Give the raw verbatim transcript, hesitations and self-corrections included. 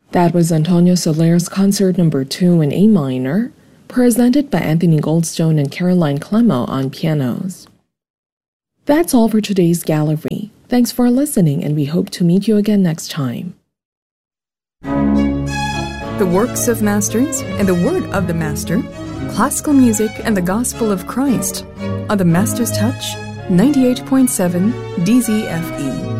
That was Antonio Soler's Concert Number two in A minor, presented by Anthony Goldstone and Caroline Clemo on pianos. That's all for today's gallery. Thanks for listening, and we hope to meet you again next time. The works of masters and the word of the master, classical music and the gospel of Christ on the Master's Touch ninety-eight point seven D Z F E.